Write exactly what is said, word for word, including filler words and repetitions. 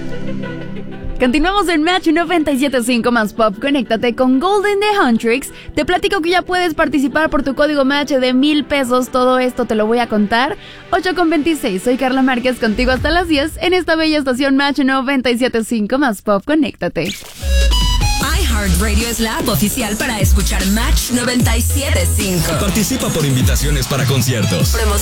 Continuamos en Match noventa y siete punto cinco más Pop. Conéctate con Golden de Huntrix. Te platico que ya puedes participar por tu código Match de mil pesos. Todo esto te lo voy a contar. ocho con veintiséis. Soy Carla Márquez, contigo hasta las diez en esta bella estación Match noventa y siete punto cinco más Pop. Conéctate. iHeartRadio es la app oficial para escuchar Match noventa y siete punto cinco. Participa por invitaciones para conciertos,